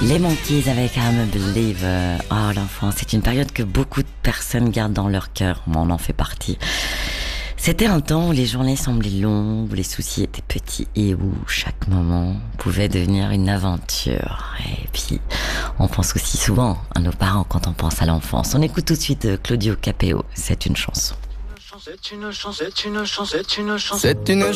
Les Monkeys avec I'm a Believer. Oh, l'enfance, c'est une période que beaucoup de personnes gardent dans leur cœur. Moi, on en fait partie. C'était un temps où les journées semblaient longues, où les soucis étaient petits et où chaque moment pouvait devenir une aventure. Et puis, on pense aussi souvent à nos parents quand on pense à l'enfance. On écoute tout de suite Claudio Capéo. C'est une chanson. C'est une chanson.